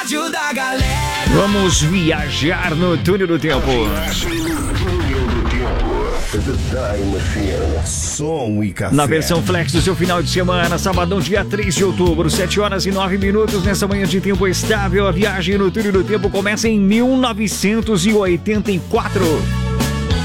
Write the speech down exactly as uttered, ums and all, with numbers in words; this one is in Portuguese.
Da galera. Vamos viajar no túnel do tempo. Som e café. Na versão flex do seu final de semana, sabadão, dia três de outubro, sete horas e nove minutos, nessa manhã de tempo estável. A viagem no túnel do tempo começa em mil novecentos e oitenta e quatro.